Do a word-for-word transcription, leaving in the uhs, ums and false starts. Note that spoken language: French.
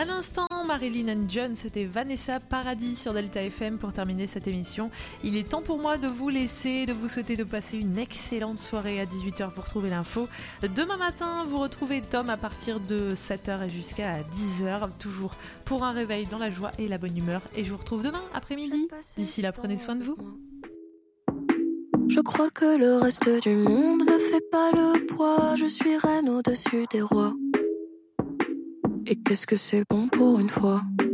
À l'instant, Marilyn and John, c'était Vanessa Paradis sur Delta F M pour terminer cette émission. Il est temps pour moi de vous laisser, de vous souhaiter de passer une excellente soirée. À dix-huit heures, vous retrouvez l'info. Demain matin, vous retrouvez Tom à partir de sept heures et jusqu'à dix heures, toujours pour un réveil dans la joie et la bonne humeur. Et je vous retrouve demain après-midi. D'ici là, prenez soin de vous. Je crois que le reste du monde ne fait pas le poids. Je suis reine au-dessus des rois. Et qu'est-ce que c'est bon pour une fois.